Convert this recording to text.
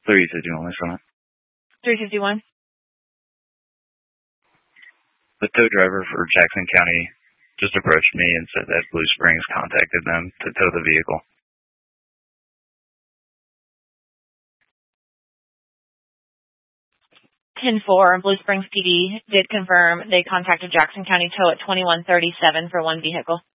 351 is on it. 351. The tow driver for Jackson County just approached me and said that Blue Springs contacted them to tow the vehicle. 10-4, Blue Springs PD did confirm they contacted Jackson County Tow at 2137 for one vehicle.